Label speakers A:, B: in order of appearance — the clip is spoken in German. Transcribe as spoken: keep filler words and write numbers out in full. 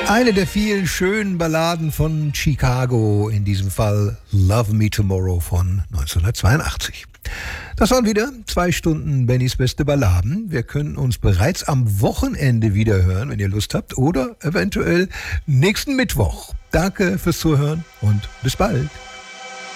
A: Eine der vielen schönen Balladen von Chicago, in diesem Fall Love Me Tomorrow von neunzehnhundertzweiundachtzig. Das waren wieder zwei Stunden Bennys beste Balladen. Wir können uns bereits am Wochenende wieder hören, wenn ihr Lust habt, oder eventuell nächsten Mittwoch. Danke fürs Zuhören und bis bald.